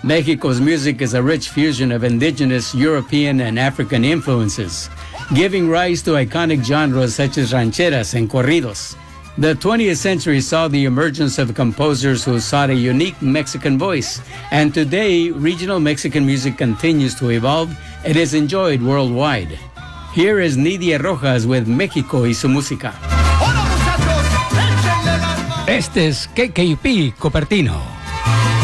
Mexico's music is a rich fusion of indigenous, European, and African influences, giving rise to iconic genres such as rancheras and corridos. The 20th century saw the emergence of composers who sought a unique Mexican voice, and today, regional Mexican music continues to evolve and is enjoyed worldwide. Here is Nidia Rojas with México y su música. Este es KKP Cupertino.